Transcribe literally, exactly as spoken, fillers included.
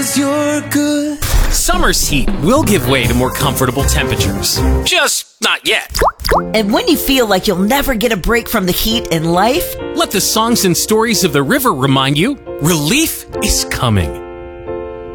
'cause you're good. Summer's heat will give way to more comfortable temperatures. Just not yet. And when you feel like you'll never get a break from the heat in life, let the songs and stories of the river remind you, relief is coming.